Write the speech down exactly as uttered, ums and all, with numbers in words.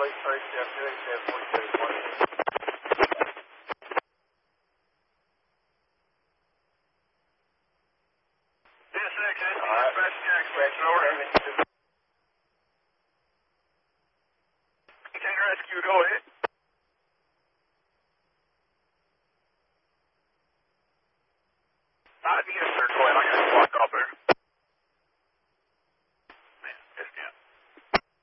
late third shift, doing shift, forty-two, twenty. This section, Alright. dispatch Jackson, Over. ten rescue, go ahead. Uh, yes, sir, go ahead, I got